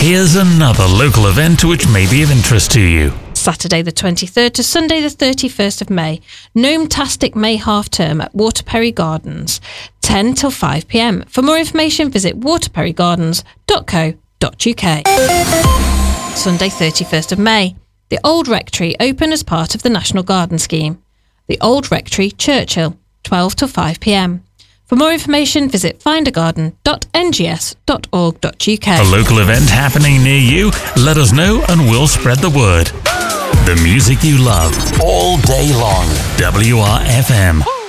Here's another local event which may be of interest to you. Saturday the 23rd to Sunday the 31st of May, Gnome-tastic May half term at Waterperry Gardens, 10 till 5 p.m. For more information, visit waterperrygardens.co.uk. Sunday 31st of May, the Old Rectory open as part of the National Garden Scheme. The Old Rectory, Churchill, 12 till 5 p.m. For more information, visit findagarden.ngs.org.uk. A local event happening near you? Let us know and we'll spread the word. The music you love all day long. WRFM.